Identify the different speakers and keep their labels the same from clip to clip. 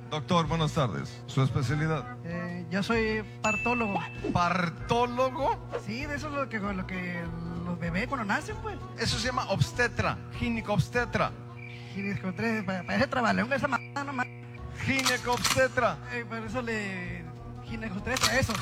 Speaker 1: Doctor, buenas tardes. ¿Su especialidad?
Speaker 2: Yo soy partólogo.
Speaker 1: ¿Partólogo?
Speaker 2: Sí, de eso es lo que los bebés cuando nacen, pues.
Speaker 1: Eso se llama obstetra, ginecobstetra.
Speaker 2: Ginecobstetra, parece trabalengua esa mamá nomás.
Speaker 1: Ginecobstetra.
Speaker 2: Por eso ginecobstetra, eso.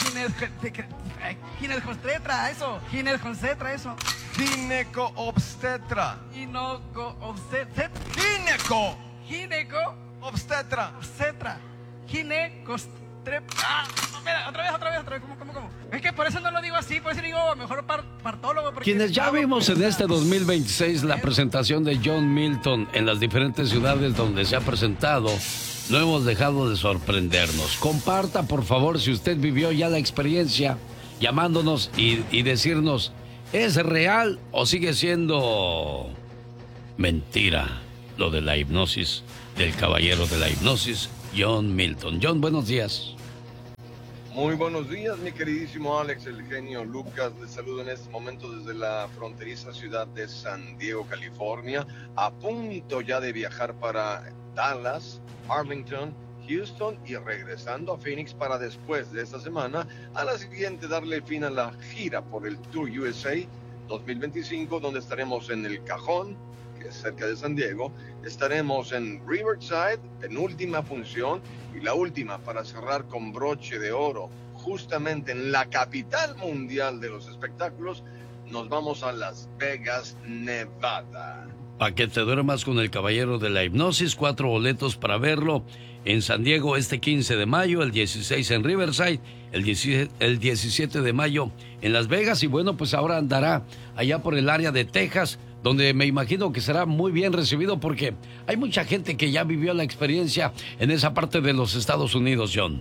Speaker 2: Ginecobstetra, eso. Ginecobstetra, eso.
Speaker 1: Ginecobstetra.
Speaker 2: Ginecobstetra.
Speaker 1: Gineco.
Speaker 2: Gineco.
Speaker 1: Obstetra.
Speaker 2: Obstetra. Ginecobstetra. Mira, otra vez. ¿Cómo? Es que por eso no lo digo así, por eso digo mejor partólogo.
Speaker 3: Quienes ya vimos en este 2026 la presentación de John Milton en las diferentes ciudades donde se ha presentado, no hemos dejado de sorprendernos. Comparta, por favor, si usted vivió ya la experiencia, llamándonos y decirnos, ¿es real o sigue siendo mentira lo de la hipnosis del caballero de la hipnosis, John Milton? John, buenos días.
Speaker 4: Muy buenos días, mi queridísimo Alex, el genio Lucas. Les saludo en este momento desde la fronteriza ciudad de San Diego, California, a punto ya de viajar para Dallas, Arlington, Houston y regresando a Phoenix para después de esta semana, a la siguiente darle fin a la gira por el Tour USA 2025, donde estaremos en El Cajón, que es cerca de San Diego, estaremos en Riverside, penúltima función, y la última para cerrar con broche de oro, justamente en la capital mundial de los espectáculos, nos vamos a Las Vegas, Nevada.
Speaker 3: Para que te duermas con el caballero de la hipnosis, 4 boletos para verlo en San Diego este 15 de mayo, el 16 en Riverside, el 17 de mayo en Las Vegas, y bueno, pues ahora andará allá por el área de Texas, donde me imagino que será muy bien recibido porque hay mucha gente que ya vivió la experiencia en esa parte de los Estados Unidos, John.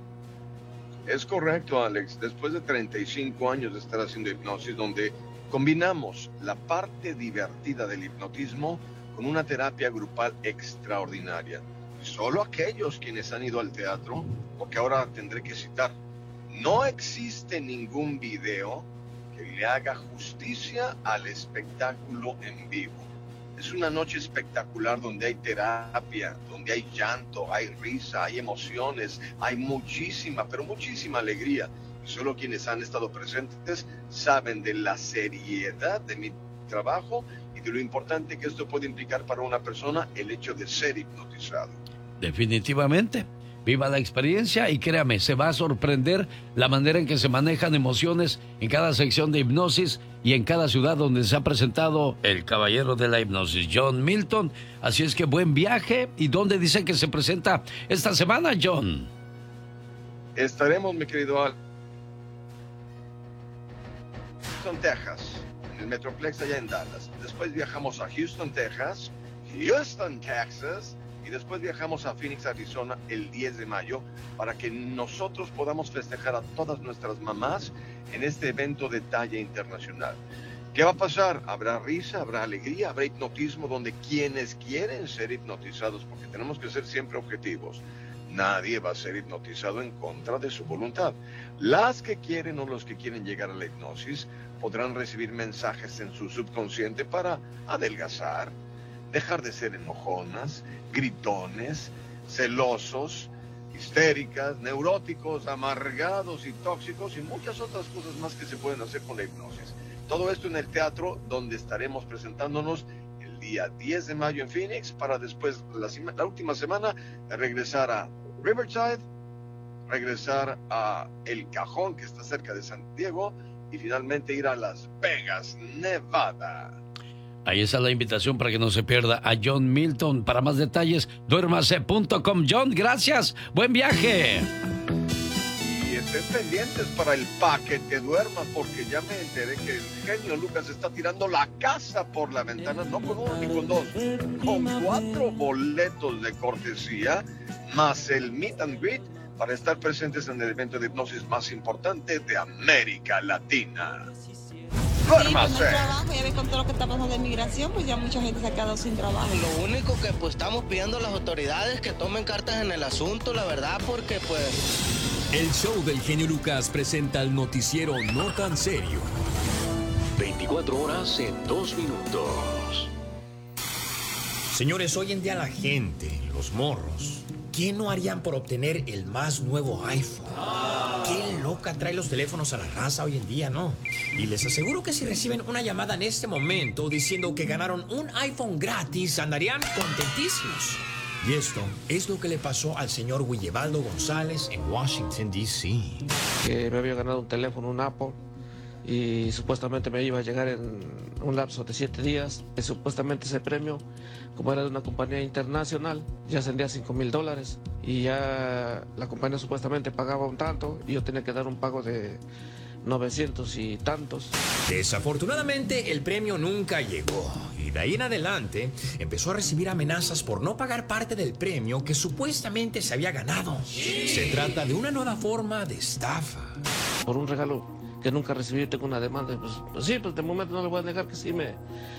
Speaker 4: Es correcto, Alex. Después de 35 años de estar haciendo hipnosis, donde combinamos la parte divertida del hipnotismo con una terapia grupal extraordinaria. Y solo aquellos quienes han ido al teatro, porque ahora tendré que citar, no existe ningún video que le haga justicia al espectáculo en vivo. Es una noche espectacular donde hay terapia, donde hay llanto, hay risa, hay emociones, hay muchísima, pero muchísima alegría. Y solo quienes han estado presentes saben de la seriedad de mi trabajo y de lo importante que esto puede implicar para una persona el hecho de ser hipnotizado.
Speaker 3: Definitivamente. Viva la experiencia y créame, se va a sorprender la manera en que se manejan emociones en cada sección de hipnosis y en cada ciudad donde se ha presentado el caballero de la hipnosis, John Milton. Así es que buen viaje. ¿Y dónde dice que se presenta esta semana, John?
Speaker 4: Estaremos, mi querido Al, Houston, Texas, en el Metroplex allá en Dallas. Después viajamos a Houston, Texas, y después viajamos a Phoenix, Arizona, el 10 de mayo, para que nosotros podamos festejar a todas nuestras mamás en este evento de talla internacional. ¿Qué va a pasar? Habrá risa, habrá alegría, habrá hipnotismo, donde quienes quieren ser hipnotizados, porque tenemos que ser siempre objetivos, nadie va a ser hipnotizado en contra de su voluntad. Las que quieren o los que quieren llegar a la hipnosis podrán recibir mensajes en su subconsciente para adelgazar, dejar de ser enojonas, gritones, celosos, histéricas, neuróticos, amargados y tóxicos y muchas otras cosas más que se pueden hacer con la hipnosis. Todo esto en el teatro donde estaremos presentándonos el día 10 de mayo en Phoenix para después, la última semana, regresar a Riverside, regresar a El Cajón, que está cerca de San Diego, y finalmente ir a Las Vegas, Nevada.
Speaker 3: Ahí está la invitación para que no se pierda a John Milton. Para más detalles, duérmase.com. John, gracias. Buen viaje.
Speaker 4: Y estén pendientes para el paquete duerma, porque ya me enteré que el genio Lucas está tirando la casa por la ventana, no con uno ni con dos, con 4 boletos de cortesía, más el meet and greet para estar presentes en el evento de hipnosis más importante de América Latina.
Speaker 5: ¡Duérmase! Sí, trabajo, ya ves con todo lo que está pasando de migración, pues ya mucha gente se ha quedado sin trabajo.
Speaker 6: Lo único que pues estamos pidiendo a las autoridades que tomen cartas en el asunto, la verdad, porque pues...
Speaker 7: El show del genio Lucas presenta el noticiero No Tan Serio.
Speaker 8: 24 horas en 2 minutos.
Speaker 7: Señores, hoy en día la gente, los morros,
Speaker 9: ¿Qué no harían por obtener el más nuevo iPhone? Qué loca trae los teléfonos a la raza hoy en día, ¿no? Y les aseguro que si reciben una llamada en este momento diciendo que ganaron un iPhone gratis, andarían contentísimos. Y esto es lo que le pasó al señor Willebaldo González en Washington, D.C.
Speaker 10: Que me había ganado un teléfono, un Apple, y supuestamente me iba a llegar en un lapso de 7 días. Y supuestamente ese premio, como era de una compañía internacional, ya ascendía a $5,000, y ya la compañía supuestamente pagaba un tanto y yo tenía que dar un pago de 900 y tantos.
Speaker 9: Desafortunadamente el premio nunca llegó y de ahí en adelante empezó a recibir amenazas por no pagar parte del premio que supuestamente se había ganado. Se trata de una nueva forma de estafa.
Speaker 10: Por un regalo que nunca recibí tengo una demanda. Pues sí, pues de momento no le voy a negar que sí me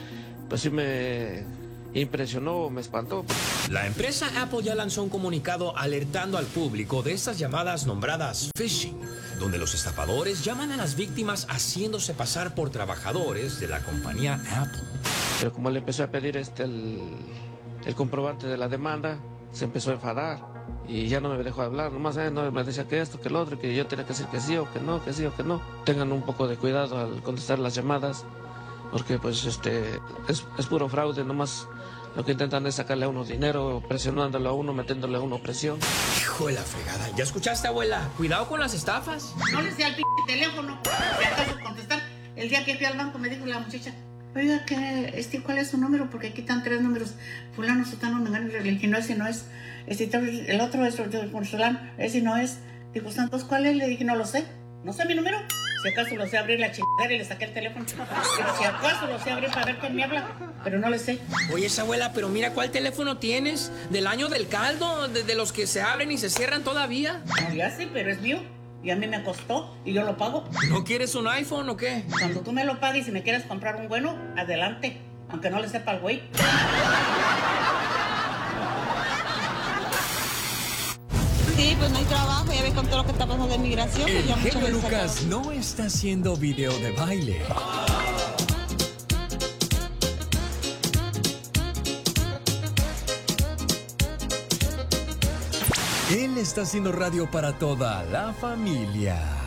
Speaker 10: impresionó, me espantó.
Speaker 9: La empresa Apple ya lanzó un comunicado alertando al público de estas llamadas nombradas phishing, donde los estafadores llaman a las víctimas haciéndose pasar por trabajadores de la compañía Apple.
Speaker 10: Pero como le empezó a pedir el comprobante de la demanda, se empezó a enfadar y ya no me dejó hablar. Nomás no, me decía que esto, que el otro, que yo tenía que decir que sí o que no, que sí o que no. Tengan un poco de cuidado al contestar las llamadas, porque pues es puro fraude. Nomás lo que intentan es sacarle a uno dinero, presionándolo a uno, metiéndole a uno presión.
Speaker 9: Hijo de la fregada. ¿Ya escuchaste, abuela? Cuidado con las estafas.
Speaker 11: No le sé al teléfono, si acaso contestar. El día que fui al banco me dijo la muchacha, oiga, ¿cuál es su número? Porque aquí están 3 números. Fulano, sotano, mengano, le dije, no, ese no es. El otro es fulano, ese no es. Dijo, Santos, ¿cuál es? Le dije, no lo sé. No sé mi número. Si acaso lo sé abrir la chingadera y le saqué el teléfono. Pero si acaso lo sé abrir para ver quién me habla. Pero no le sé.
Speaker 9: Oye, esa abuela, pero mira cuál teléfono tienes. Del año del caldo, de los que se abren y se cierran todavía.
Speaker 11: No, ya sí, pero es mío. Y a mí me costó y yo lo pago.
Speaker 9: ¿No quieres un iPhone o qué?
Speaker 11: Cuando tú me lo pagues y si me quieres comprar un bueno, adelante. Aunque no le sepa al güey.
Speaker 5: Sí, pues no hay trabajo, ya ves con todo lo que está pasando de migración.
Speaker 7: El
Speaker 5: Pues ya mucha
Speaker 7: genio
Speaker 5: gente
Speaker 7: Lucas
Speaker 5: se acabó.
Speaker 7: no está haciendo video de baile. Él está haciendo radio para toda la familia.